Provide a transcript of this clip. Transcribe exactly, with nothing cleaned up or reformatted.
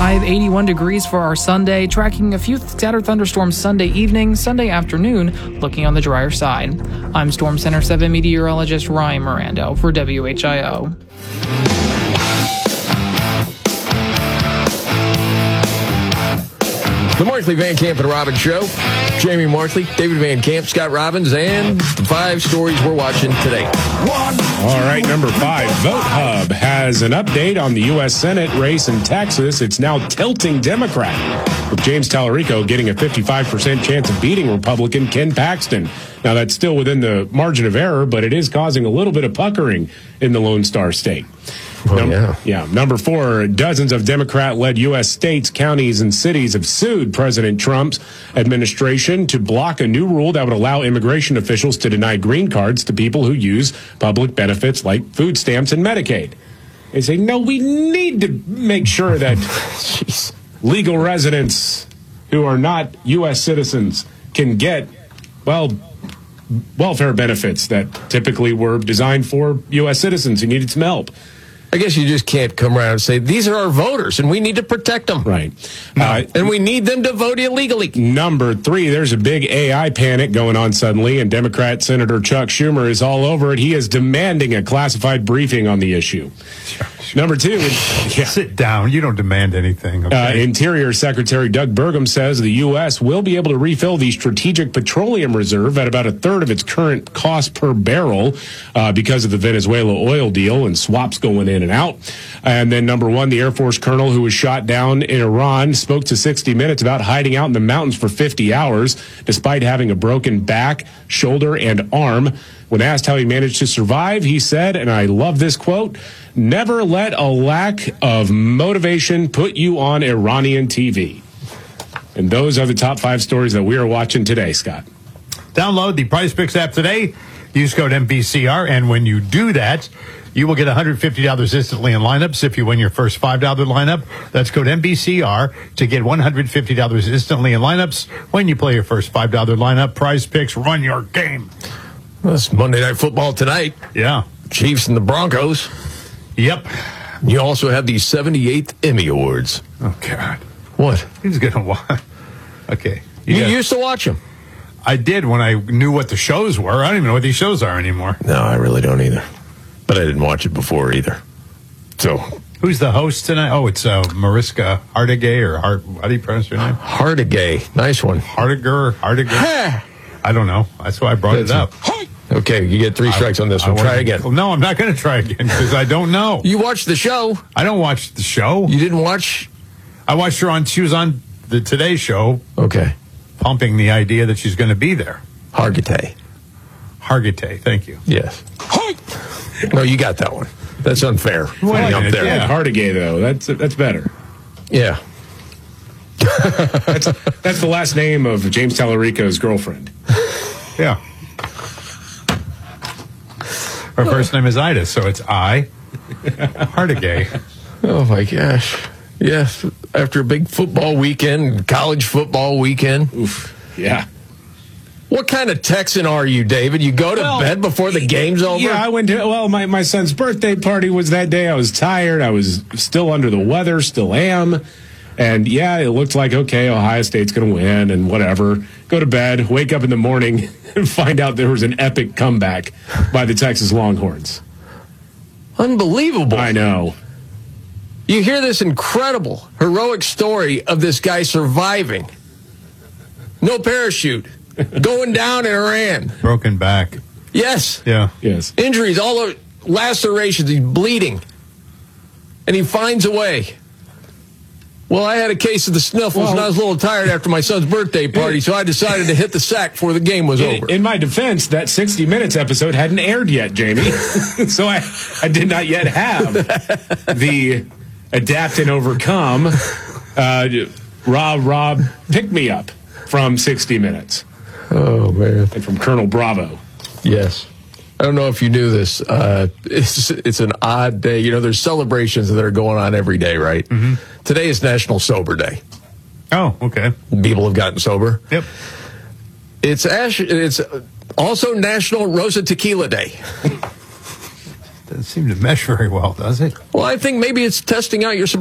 High of eighty-one degrees for our Sunday, tracking a few scattered thunderstorms Sunday evening, Sunday afternoon, looking on the drier side. I'm Storm Center seven meteorologist Ryan Mirando for W H I O. The Markley, Van Camp, and Robbins Show. Jamie Markley, David Van Camp, Scott Robbins, and the five stories we're watching today. All right, number five. Vote Hub has an update on the U S Senate race in Texas. It's now tilting Democrat, with James Tallarico getting a fifty-five percent chance of beating Republican Ken Paxton. Now, that's still within the margin of error, but it is causing a little bit of puckering in the Lone Star State. Oh, Num- yeah. yeah. Number four, dozens of Democrat-led U S states, counties, and cities have sued President Trump's administration to block a new rule that would allow immigration officials to deny green cards to people who use public benefits like food stamps and Medicaid. They say, no, we need to make sure that legal residents who are not U S citizens can get, well, welfare benefits that typically were designed for U S citizens who needed some help. I guess you just can't come around and say, these are our voters, and we need to protect them. Right. Uh, and we need them to vote illegally. Number three, there's a big A I panic going on suddenly, and Democrat Senator Chuck Schumer is all over it. He is demanding a classified briefing on the issue. Number two, yeah. Sit down. You don't demand anything. Okay? Uh, Interior Secretary Doug Burgum says the U S will be able to refill the Strategic Petroleum Reserve at about a third of its current cost per barrel uh, because of the Venezuela oil deal and swaps going in and out. And then number one, the Air Force colonel who was shot down in Iran spoke to sixty minutes about hiding out in the mountains for fifty hours despite having a broken back, shoulder, and arm. When asked how he managed to survive, he said, and I love this quote, "Never let a lack of motivation put you on Iranian T V." And those are the top five stories that we are watching today, Scott. Download the Prize Picks app today. Use code M B C R, and when you do that, you will get one hundred fifty dollars instantly in lineups if you win your first five dollars lineup. That's code M B C R to get one hundred fifty dollars instantly in lineups when you play your first five dollars lineup. Prize Picks, run your game. Well, it's Monday Night Football tonight. Yeah. Chiefs and the Broncos. Yep. You also have the seventy-eighth Emmy Awards. Oh, God. What? He's going to watch. Okay. You, You, you used to watch them. I did when I knew what the shows were. I don't even know what these shows are anymore. No, I really don't either. But I didn't watch it before either. So, Who's the host tonight? Oh, it's uh, Mariska Hargitay, or Hart, how do you pronounce her name? Hardigay. Nice one. Hardiger, Hardiger. I don't know. That's why I brought it up. Okay, you get three strikes I, on this I one. Try wanna- again. No, I'm not going to try again because I don't know. You watched the show. I don't watch the show. You didn't watch? I watched her on. She was on the Today Show, Okay. pumping the idea that she's going to be there. Hargitay. Hargitay, thank you. Yes. No, you got that one. That's unfair. Wait a Putting up minute, there. yeah. Hardigay, though, that's that's better. Yeah. That's, that's the last name of James Tallarico's girlfriend. Yeah. Her first name is Ida, so it's I. Hardigay. Oh, my gosh. Yes. After a big football weekend, college football weekend. Oof. Yeah. What kind of Texan are you, David? You go to Well, bed before the game's over? Yeah, I went to, well, my, my son's birthday party was that day. I was tired. I was still under the weather, still am. And yeah, it looked like, okay, Ohio State's going to win and whatever. Go to bed, wake up in the morning, and find out there was an epic comeback by the Texas Longhorns. Unbelievable. I know. You hear this incredible, heroic story of this guy surviving. No parachute. Going down in Iran. Broken back. Yes. Yeah. Yes. Injuries, all over, lacerations. He's bleeding. And he finds a way. Well, I had a case of the sniffles, Well, and I was a little tired after my son's birthday party, so I decided to hit the sack before the game was over. In, in my defense, that sixty minutes episode hadn't aired yet, Jamie. So I, I did not yet have the adapt and overcome uh, Rob Rob pick me up from sixty minutes. Oh, man. And from Colonel Bravo. Yes. I don't know if you knew this. Uh, it's it's an odd day. You know, there's celebrations that are going on every day, right? Mm-hmm. Today is National Sober Day. Oh, okay. People have gotten sober. Yep. It's Ash, it's also National Rosa Tequila Day. Doesn't seem to mesh very well, does it? Well, I think maybe it's testing out your